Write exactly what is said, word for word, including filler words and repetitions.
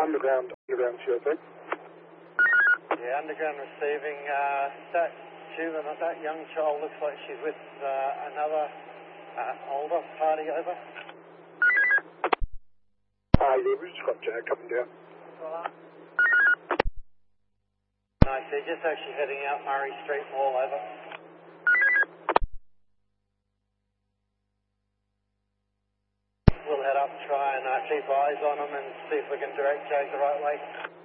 underground, underground T O P. Yeah, underground receiving. Uh, that juvenile, that young child looks like she's with uh, another uh, older party over. Ah, uh, yeah, we just got Jag coming down. No, so just actually heading out Murray Street Mall over. We'll head up, try and uh, keep eyes on them and see if we can direct Jag the right way.